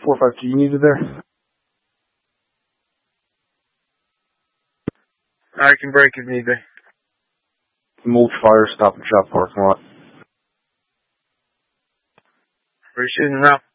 452, you needed there? I can break if need be. Mulch Fire, Stop and Shop parking lot. We're shooting now.